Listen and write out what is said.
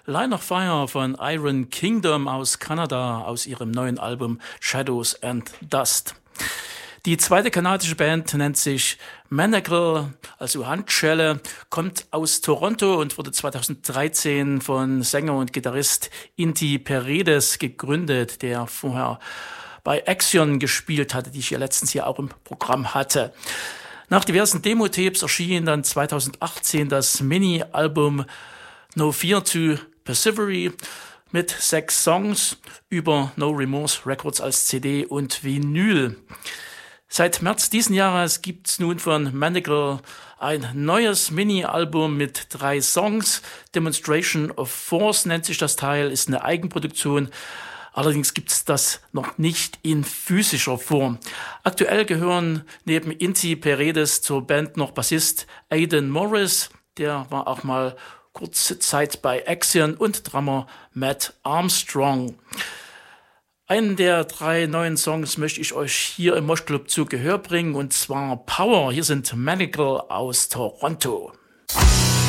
Line of Fire von Iron Kingdom aus Kanada aus ihrem neuen Album Shadows and Dust. Die zweite kanadische Band nennt sich Manacle, also Handschelle, kommt aus Toronto und wurde 2013 von Sänger und Gitarrist Inti Paredes gegründet, der vorher bei Axion gespielt hatte, die ich ja letztens hier auch im Programm hatte. Nach diversen Demo-Tapes erschien dann 2018 das Mini-Album No Fear to Persevere mit 6 Songs über No Remorse Records als CD und Vinyl. Seit März diesen Jahres gibt's nun von Manacle ein neues Mini-Album mit 3 Songs. Demonstration of Force nennt sich das Teil, ist eine Eigenproduktion. Allerdings gibt's das noch nicht in physischer Form. Aktuell gehören neben Inti Paredes zur Band noch Bassist Aidan Morris, der war auch mal kurze Zeit bei Axion, und Drummer Matt Armstrong. Einen der 3 neuen Songs möchte ich euch hier im Mosh Club zu Gehör bringen, und zwar Power. Hier sind Manacle aus Toronto.